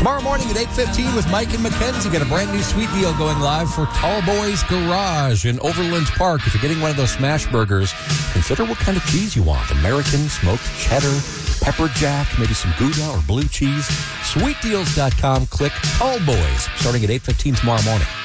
Tomorrow morning at 8:15 with Mike and Mackenzie. Got a brand new sweet deal going live for Tall Boys Garage in Overland Park. If you're getting one of those smash burgers, consider what kind of cheese you want. American, smoked cheddar, pepper jack, maybe some Gouda or blue cheese. Sweetdeals.com. Click Tall Boys starting at 8:15 tomorrow morning.